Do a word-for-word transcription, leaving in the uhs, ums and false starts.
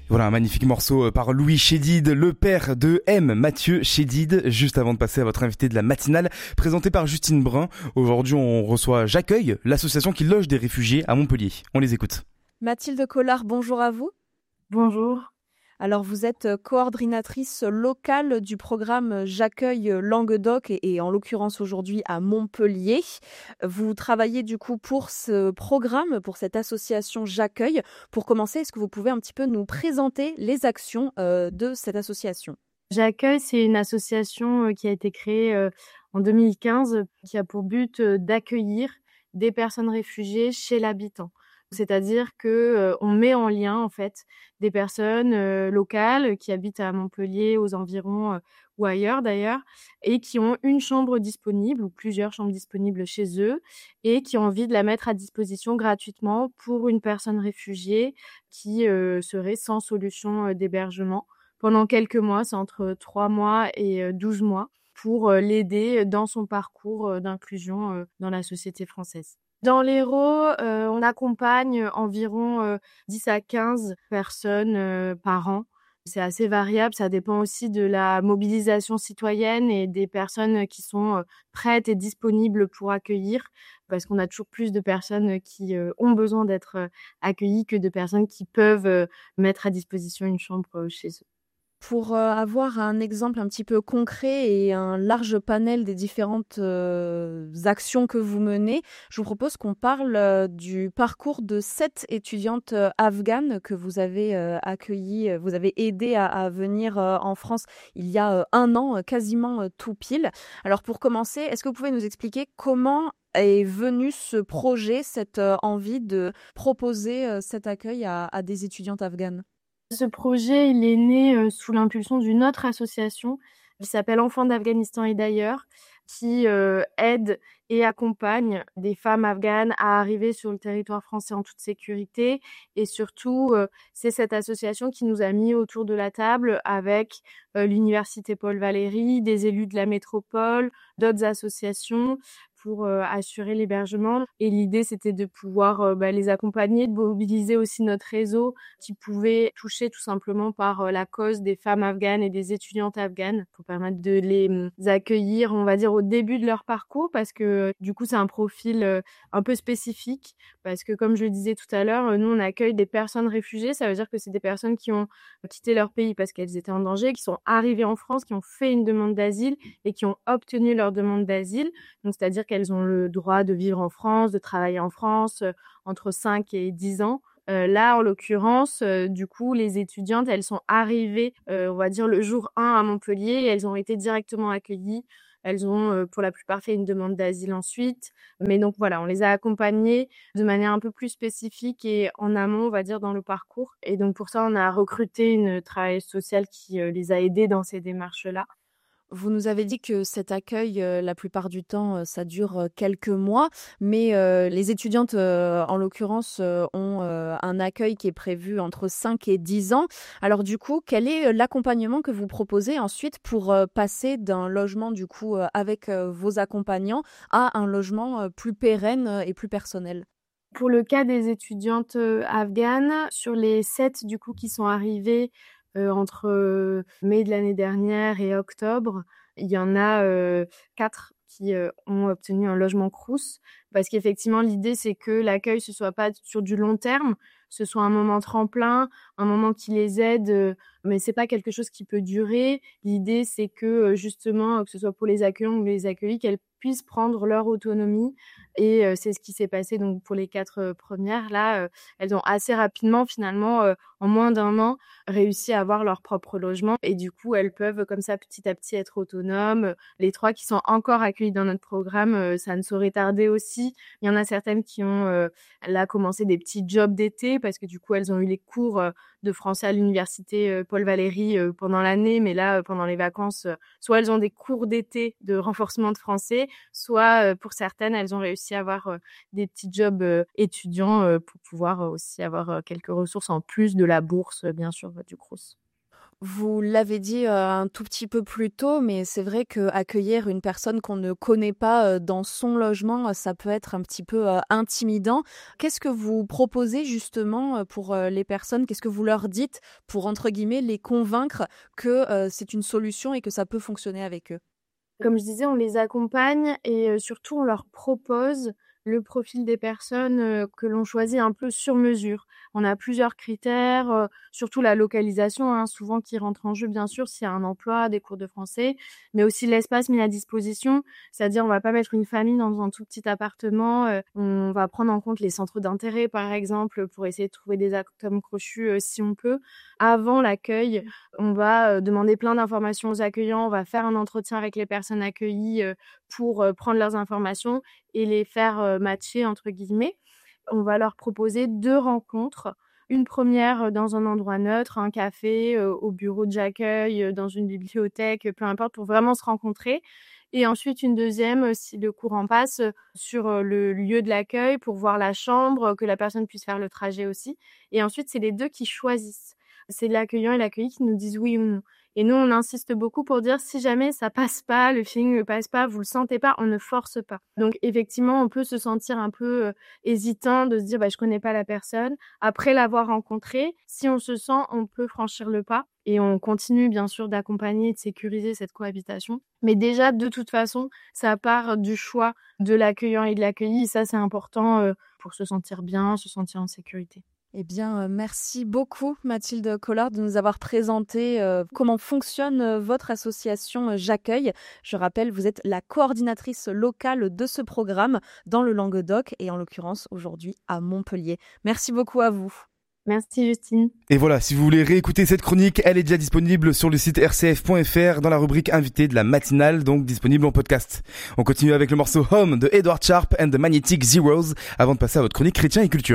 Voilà un magnifique morceau par Louis Chédid, le père de M, Mathieu Chédid, juste avant de passer à votre invité de la matinale, présenté par Justine Brun. Aujourd'hui, on reçoit J'accueille, l'association qui loge des réfugiés à Montpellier. On les écoute. Mathilde Collard, bonjour à vous. Bonjour. Alors, vous êtes coordinatrice locale du programme J'accueille Languedoc et, et en l'occurrence aujourd'hui à Montpellier. Vous travaillez du coup pour ce programme, pour cette association J'accueille. Pour commencer, est-ce que vous pouvez un petit peu nous présenter les actions euh, de cette association ? J'accueille, c'est une association qui a été créée euh, en deux mille quinze qui a pour but euh, d'accueillir des personnes réfugiées chez l'habitant. C'est-à-dire que euh, on met en lien en fait des personnes euh, locales qui habitent à Montpellier, aux environs euh, ou ailleurs d'ailleurs, et qui ont une chambre disponible ou plusieurs chambres disponibles chez eux et qui ont envie de la mettre à disposition gratuitement pour une personne réfugiée qui euh, serait sans solution euh, d'hébergement pendant quelques mois, c'est entre trois mois et euh, douze mois, pour euh, l'aider dans son parcours euh, d'inclusion euh, dans la société française. Dans l'Hérault, euh, on accompagne environ euh, dix à quinze personnes euh, par an. C'est assez variable, ça dépend aussi de la mobilisation citoyenne et des personnes qui sont euh, prêtes et disponibles pour accueillir, parce qu'on a toujours plus de personnes qui euh, ont besoin d'être euh, accueillies que de personnes qui peuvent euh, mettre à disposition une chambre euh, chez eux. Pour euh, avoir un exemple un petit peu concret et un large panel des différentes euh, actions que vous menez, je vous propose qu'on parle euh, du parcours de sept étudiantes euh, afghanes que vous avez euh, accueillies, euh, vous avez aidé à, à venir euh, en France il y a euh, un an, euh, quasiment euh, tout pile. Alors pour commencer, est-ce que vous pouvez nous expliquer comment est venu ce projet, cette euh, envie de proposer euh, cet accueil à, à des étudiantes afghanes ? Ce projet, il est né euh, sous l'impulsion d'une autre association qui s'appelle Enfants d'Afghanistan et d'ailleurs, qui euh, aide et accompagne des femmes afghanes à arriver sur le territoire français en toute sécurité. Et surtout, euh, c'est cette association qui nous a mis autour de la table avec euh, l'université Paul Valéry, des élus de la métropole, d'autres associations, pour euh, assurer l'hébergement. Et l'idée, c'était de pouvoir euh, bah, les accompagner, de mobiliser aussi notre réseau qui pouvait toucher tout simplement par euh, la cause des femmes afghanes et des étudiantes afghanes pour permettre de les euh, accueillir, on va dire, au début de leur parcours parce que euh, du coup, c'est un profil euh, un peu spécifique parce que comme je le disais tout à l'heure, euh, nous, on accueille des personnes réfugiées. Ça veut dire que c'est des personnes qui ont quitté leur pays parce qu'elles étaient en danger, qui sont arrivées en France, qui ont fait une demande d'asile et qui ont obtenu leur demande d'asile. Donc, c'est-à-dire qu'elles ont le droit de vivre en France, de travailler en France euh, entre cinq et dix ans. Euh, là, en l'occurrence, euh, du coup, les étudiantes, elles sont arrivées, euh, on va dire, le jour un à Montpellier et elles ont été directement accueillies. Elles ont, euh, pour la plupart, fait une demande d'asile ensuite. Mais donc, voilà, on les a accompagnées de manière un peu plus spécifique et en amont, on va dire, dans le parcours. Et donc, pour ça, on a recruté une travailleuse sociale qui euh, les a aidées dans ces démarches-là. Vous nous avez dit que cet accueil, euh, la plupart du temps, euh, ça dure euh, quelques mois, mais euh, les étudiantes, euh, en l'occurrence, euh, ont euh, un accueil qui est prévu entre cinq et dix ans. Alors du coup, quel est l'accompagnement que vous proposez ensuite pour euh, passer d'un logement du coup euh, avec euh, vos accompagnants à un logement euh, plus pérenne euh, et plus personnel ? Pour le cas des étudiantes euh, afghanes, sur les sept du coup qui sont arrivées euh, entre euh, mai de l'année dernière et octobre, il y en a euh, quatre qui euh, ont obtenu un logement Crous parce qu'effectivement l'idée c'est que l'accueil ce soit pas sur du long terme, ce soit un moment tremplin, un moment qui les aide, euh, mais c'est pas quelque chose qui peut durer. L'idée c'est que euh, justement que ce soit pour les accueillants ou les accueillis, qu'elles puissent prendre leur autonomie et euh, c'est ce qui s'est passé donc pour les quatre euh, premières là, euh, elles ont assez rapidement finalement euh, en moins d'un an réussi à avoir leur propre logement et du coup elles peuvent comme ça petit à petit être autonomes. Les trois qui sont encore accueillies dans notre programme, euh, ça ne saurait tarder aussi. Il y en a certaines qui ont euh, là commencé des petits jobs d'été parce que du coup elles ont eu les cours euh, de français à l'université euh, Paul Valéry euh, pendant l'année, mais là euh, pendant les vacances, euh, soit elles ont des cours d'été de renforcement de français, soit euh, pour certaines elles ont réussi à avoir euh, des petits jobs euh, étudiants euh, pour pouvoir euh, aussi avoir euh, quelques ressources en plus de la bourse, euh, bien sûr, euh, du Crous. Vous l'avez dit, heu, un tout petit peu plus tôt, mais c'est vrai qu'accueillir une personne qu'on ne connaît pas, heu, dans son logement, heu, ça peut être un petit peu, heu, intimidant. Qu'est-ce que vous proposez justement, heu, pour, heu, les personnes? Qu'est-ce que vous leur dites pour, entre guillemets, «les convaincre» que, heu, c'est une solution et que ça peut fonctionner avec eux? Comme je disais, on les accompagne et heu, surtout on leur propose le profil des personnes, heu, que l'on choisit un peu sur mesure. On a plusieurs critères, heu, surtout la localisation, hein, souvent qui rentre en jeu bien sûr s'il y a un emploi, des cours de français, mais aussi l'espace mis à disposition. C'est-à-dire on va pas mettre une famille dans un tout petit appartement, heu, on va prendre en compte les centres d'intérêt par exemple, pour essayer de trouver des atomes crochus, heu, si on peut. Avant l'accueil, on va, heu, demander plein d'informations aux accueillants, on va faire un entretien avec les personnes accueillies, heu, pour, heu, prendre leurs informations et les faire, heu, «matcher» entre guillemets. On va leur proposer deux rencontres. Une première re dans un endroit neutre, un café, heu, au bureau de j'accueil, heu, dans une bibliothèque, heu, peu importe, pour vraiment se rencontrer et ensuite une deuxième, heu, si le courant passe, heu, sur, heu, le lieu de l'accueil pour voir la chambre, que la personne puisse faire le trajet aussi et ensuite c'est les deux qui choisissent. C'est l'accueillant et l'accueilli qui nous disent oui ou non et nous, on insiste beaucoup pour dire: «Si jamais ça passe pas, le feeling ne passe pas, vous le sentez pas, on ne force pas». Donc effectivement, on peut se sentir un peu, heu, hésitant de se dire: «Bah, je connais pas la personne». Après l'avoir rencontrée, si on se sent, on peut franchir le pas et on continue bien sûr d'accompagner et de sécuriser cette cohabitation. Mais déjà, de toute façon, ça part du choix de l'accueillant et de l'accueilli et ça, c'est important, heu, pour se sentir bien, se sentir en sécurité. Eh bien, heu, merci beaucoup Mathilde Collard de nous avoir présenté, heu, comment fonctionne, heu, votre association, heu, J'accueille. Je rappelle, vous êtes la coordinatrice locale de ce programme dans le Languedoc et en l'occurrence aujourd'hui à Montpellier. Merci beaucoup à vous. Merci Justine. Et voilà, si vous voulez réécouter cette chronique, elle est déjà disponible sur le site r c f point f r dans la rubrique invité de la matinale, donc disponible en podcast. On continue avec le morceau Home de Edward Sharp and the Magnetic Zeros avant de passer à votre chronique chrétien et culture.